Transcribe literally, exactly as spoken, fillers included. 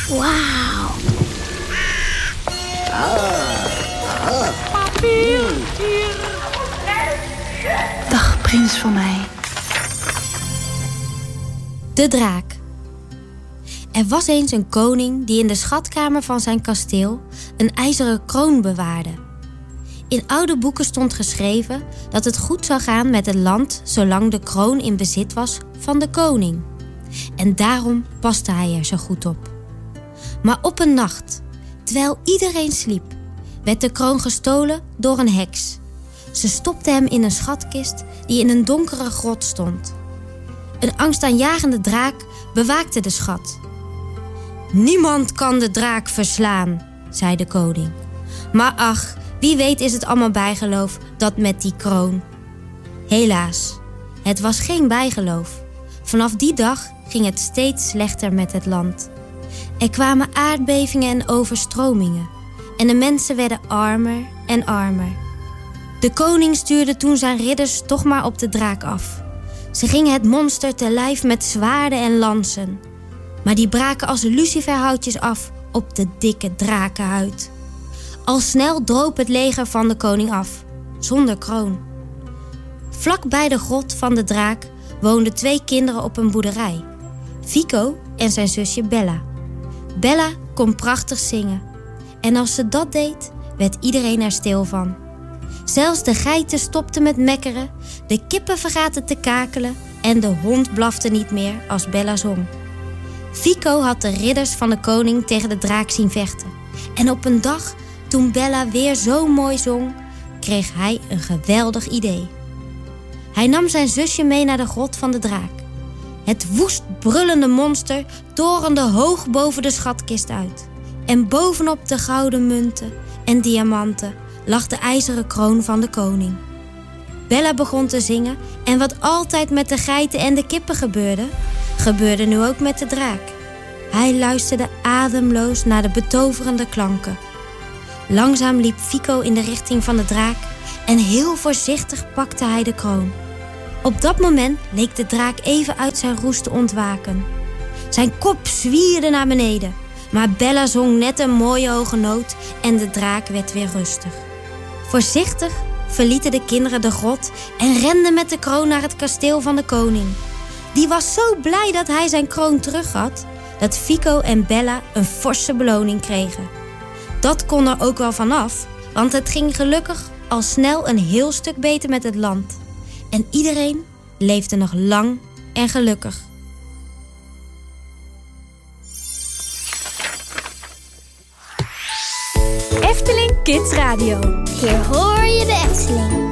Wauw. Papier, hier. Dag, prins van mij. De draak. Er was eens een koning die in de schatkamer van zijn kasteel een ijzeren kroon bewaarde. In oude boeken stond geschreven dat het goed zou gaan met het land zolang de kroon in bezit was van de koning. En daarom paste hij er zo goed op. Maar op een nacht, terwijl iedereen sliep, werd de kroon gestolen door een heks. Ze stopte hem in een schatkist die in een donkere grot stond. Een angstaanjagende draak bewaakte de schat. Niemand kan de draak verslaan, zei de koning. Maar ach, wie weet is het allemaal bijgeloof, dat met die kroon. Helaas, het was geen bijgeloof. Vanaf die dag ging het steeds slechter met het land. Er kwamen aardbevingen en overstromingen. En de mensen werden armer en armer. De koning stuurde toen zijn ridders toch maar op de draak af. Ze gingen het monster te lijf met zwaarden en lansen. Maar die braken als luciferhoutjes af op de dikke drakenhuid. Al snel droop het leger van de koning af, zonder kroon. Vlak bij de grot van de draak woonden twee kinderen op een boerderij. Fico en zijn zusje Bella. Bella kon prachtig zingen. En als ze dat deed, werd iedereen er stil van. Zelfs de geiten stopten met mekkeren, de kippen vergaten te kakelen en de hond blafte niet meer als Bella zong. Fico had de ridders van de koning tegen de draak zien vechten. En op een dag, toen Bella weer zo mooi zong, kreeg hij een geweldig idee. Hij nam zijn zusje mee naar de grot van de draak. Het woest brullende monster torende hoog boven de schatkist uit. En bovenop de gouden munten en diamanten lag de ijzeren kroon van de koning. Bella begon te zingen en wat altijd met de geiten en de kippen gebeurde, gebeurde nu ook met de draak. Hij luisterde ademloos naar de betoverende klanken. Langzaam liep Fico in de richting van de draak en heel voorzichtig pakte hij de kroon. Op dat moment leek de draak even uit zijn roes te ontwaken. Zijn kop zwierde naar beneden, maar Bella zong net een mooie hoge noot en de draak werd weer rustig. Voorzichtig verlieten de kinderen de grot en renden met de kroon naar het kasteel van de koning. Die was zo blij dat hij zijn kroon terug had, dat Fico en Bella een forse beloning kregen. Dat kon er ook wel vanaf, want het ging gelukkig al snel een heel stuk beter met het land. En iedereen leefde nog lang en gelukkig. Efteling Kids Radio. Hier hoor je de Efteling.